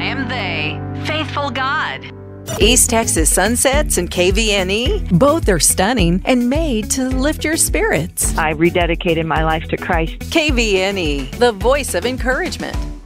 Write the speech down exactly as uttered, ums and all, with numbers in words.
am they. Faithful God. East Texas Sunsets and K V N E, both are stunning and made to lift your spirits. I rededicated my life to Christ. K V N E, the voice of encouragement.